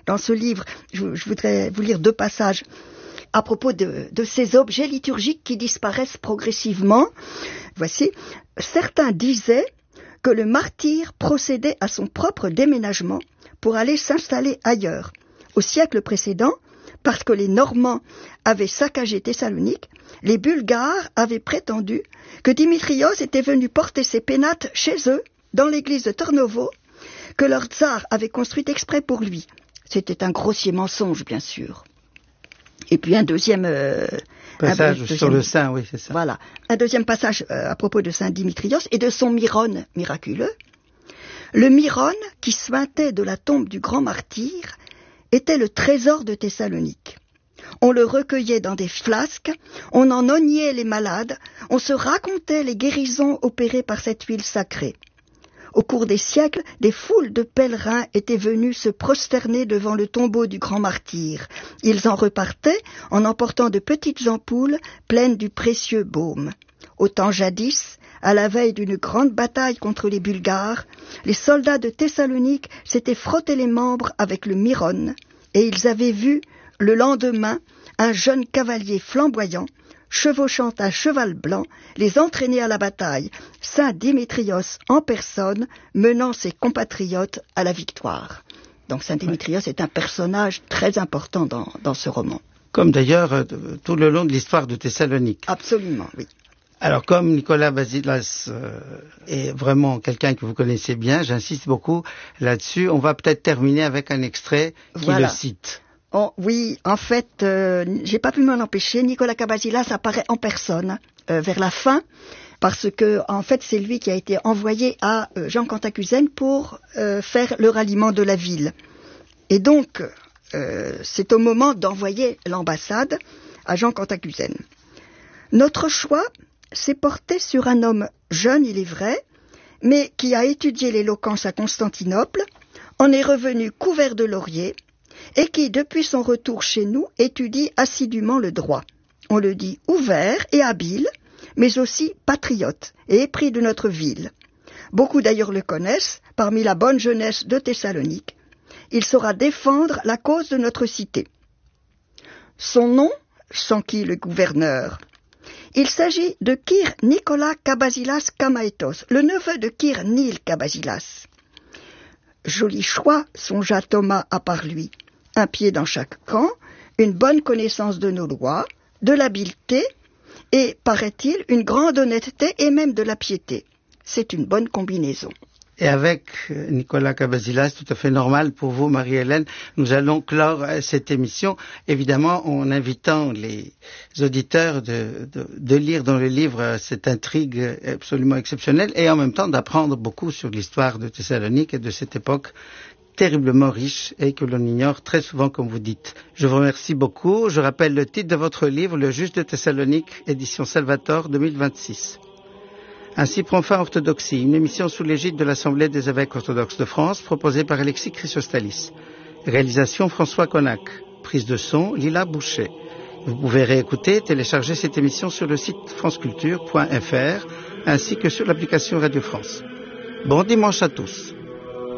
dans ce livre, je voudrais vous lire 2 passages à propos de ces objets liturgiques qui disparaissent progressivement. Voici. Certains disaient que le martyr procédait à son propre déménagement pour aller s'installer ailleurs. Au siècle précédent, parce que les Normands avaient saccagé Thessalonique, les Bulgares avaient prétendu que Dimitrios était venu porter ses pénates chez eux, dans l'église de Tornovo, que leur tsar avait construite exprès pour lui. C'était un grossier mensonge, bien sûr. Et puis un deuxième passage sur le saint, oui, c'est ça. Voilà, un deuxième passage à propos de saint Dimitrios et de son Myrone miraculeux. Le Myrone, qui suintait de la tombe du grand martyr, était le trésor de Thessalonique. On le recueillait dans des flasques, on en oignait les malades, on se racontait les guérisons opérées par cette huile sacrée. Au cours des siècles, des foules de pèlerins étaient venus se prosterner devant le tombeau du grand martyr. Ils en repartaient en emportant de petites ampoules pleines du précieux baume. Au temps jadis, à la veille d'une grande bataille contre les Bulgares, les soldats de Thessalonique s'étaient frottés les membres avec le Myrone, et ils avaient vu, le lendemain, un jeune cavalier flamboyant, chevauchant un cheval blanc, les entraîner à la bataille, saint Démétrios en personne, menant ses compatriotes à la victoire. Donc saint Démétrios est un personnage très important dans ce roman. Comme d'ailleurs tout le long de l'histoire de Thessalonique. Absolument, oui. Alors comme Nicolas Basilas est vraiment quelqu'un que vous connaissez bien, j'insiste beaucoup là-dessus, on va peut-être terminer avec un extrait qui le cite. Oh, oui, en fait, j'ai pas pu m'en empêcher. Nicolas Cabasilas apparaît en personne vers la fin, parce que en fait, c'est lui qui a été envoyé à Jean Cantacuzène pour faire le ralliement de la ville. Et donc, c'est au moment d'envoyer l'ambassade à Jean Cantacuzène. Notre choix s'est porté sur un homme jeune, il est vrai, mais qui a étudié l'éloquence à Constantinople, en est revenu couvert de lauriers, et qui, depuis son retour chez nous, étudie assidûment le droit. On le dit ouvert et habile, mais aussi patriote et épris de notre ville. Beaucoup d'ailleurs le connaissent, parmi la bonne jeunesse de Thessalonique. Il saura défendre la cause de notre cité. Son nom s'enquit le gouverneur. Il s'agit de Kyr Nicolas Cabasilas Kamaetos, le neveu de Kyr Nil Cabasilas. Joli choix, songea Thomas à part lui. Un pied dans chaque camp, une bonne connaissance de nos lois, de l'habileté et, paraît-il, une grande honnêteté et même de la piété. C'est une bonne combinaison. Et avec Nicolas Cabasilas, tout à fait normal pour vous, Marie-Hélène, nous allons clore cette émission, évidemment en invitant les auditeurs de lire dans le livre cette intrigue absolument exceptionnelle et en même temps d'apprendre beaucoup sur l'histoire de Thessalonique et de cette époque terriblement riche et que l'on ignore très souvent, comme vous dites. Je vous remercie beaucoup. Je rappelle le titre de votre livre, Le Juste de Thessalonique, édition Salvator 2026. Ainsi prend fin Orthodoxie, une émission sous l'égide de l'Assemblée des évêques orthodoxes de France, proposée par Alexis Chrysostalis. Réalisation François Connac. Prise de son Lila Boucher. Vous pouvez réécouter et télécharger cette émission sur le site franceculture.fr ainsi que sur l'application Radio France. Bon dimanche à tous.